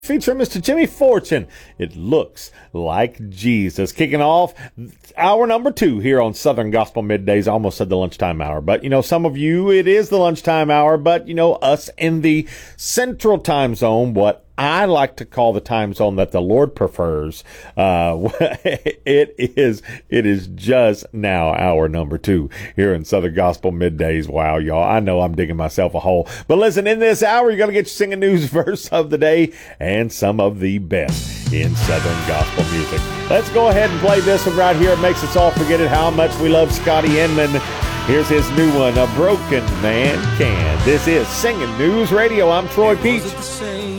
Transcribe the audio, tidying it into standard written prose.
featuring Mr. Jimmy Fortune. It looks like Jesus. Kicking off hour number 2 here on Southern Gospel Middays. I almost said the lunchtime hour, but some of you, it is the lunchtime hour, but us in the central time zone, what I like to call the time zone that the Lord prefers. It is just now hour number 2 here in Southern Gospel Middays. Wow, y'all. I know I'm digging myself a hole. But listen, in this hour, you're going to get your singing news verse of the day and some of the best in Southern Gospel music. Let's go ahead and play this one right here. It makes us all forget it how much we love Scotty Inman. Here's his new one, A Broken Man Can. This is Singing News Radio. I'm Troy Peach.